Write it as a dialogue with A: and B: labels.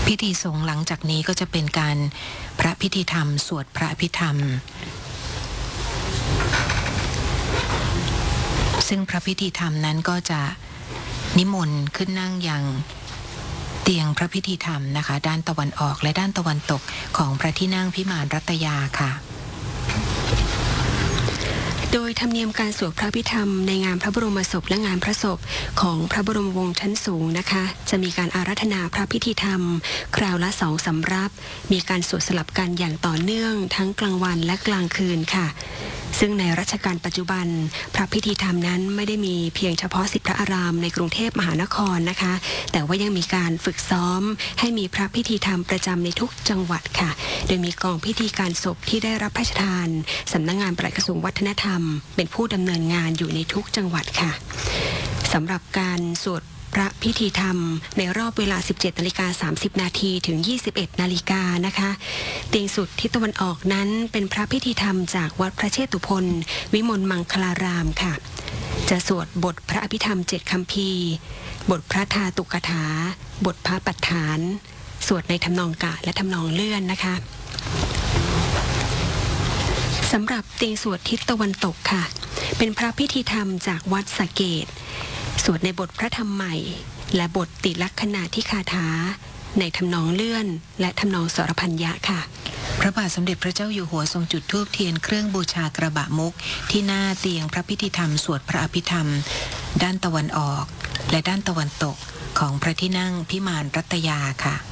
A: พิธีสงฆ์หลังจากนี้ก็จะเป็นการพระพิธีธรรมสวดพระอภิธรรมซึ่งพระพิธีธรรมนั้นก็จะนิมนต์ขึ้นนั่งยังเตียงพระพิธีธรรมนะคะด้านตะวันออกและด้านตะวันตกของพระที่นั่งพิมานรัตยาค่ะ
B: โดยธรรมเนียมการสวดพระพิธรรมในงานพระบรมศพและงานพระศพของพระบรมวงศ์ชั้นสูงนะคะจะมีการอาราธนาพระพิธีธรรมคราวละ2 สำรับมีการสวดสลับกันอย่างต่อเนื่องทั้งกลางวันและกลางคืนค่ะซึ่งในรัชกาลปัจจุบันพระพิธีธรรมนั้นไม่ได้มีเพียงเฉพาะ10 พระอารามในกรุงเทพมหานครนะคะแต่ว่ายังมีการฝึกซ้อมให้มีพระพิธีธรรมประจำในทุกจังหวัดค่ะโดยมีกองพิธีการศพที่ได้รับพระราชทานสำนักงานปลัดกระทรวงวัฒนธรรมเป็นผู้ดำเนินงานอยู่ในทุกจังหวัดค่ะสำหรับการสวดพระพิธีธรรมในรอบเวลา 17:30 นาทีถึง 21 นาฬิกานะคะเตียงสุดทิศตะวันออกนั้นเป็นพระพิธีธรรมจากวัดพระเชตุพนวิมลมังคลารามค่ะจะสวดบทพระอภิธรรม7 คัมภีร์บทพระธาตุกถาบทพระปัฏฐานสวดในทำนองกะและทำนองเลื่อนนะคะสำหรับเตียงสวดทิศตะวันตกค่ะเป็นพระพิธีธรรมจากวัดสะเกษสวดในบทพระธรรมใหม่และบทติลักขณาธิคาถาในทำนองเลื่อนและทำนองสรพัญญะค่ะ
A: พระบาทสมเด็จพระเจ้าอยู่หัวทรงจุดธูปเทียนเครื่องบูชากระบะมุกที่หน้าเตียงพระพิธีธรรมสวดพระอภิธรรมด้านตะวันออกและด้านตะวันตกของพระที่นั่งพิมานรัตยาค่ะ